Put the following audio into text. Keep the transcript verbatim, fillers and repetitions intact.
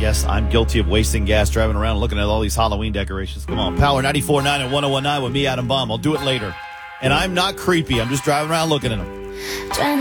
Yes, I'm guilty of wasting gas driving around looking at all these Halloween decorations. Come on, Power ninety-four point nine and one oh one nine with me, Adam Baum. I'll do it later. And I'm not creepy. I'm just driving around looking at them.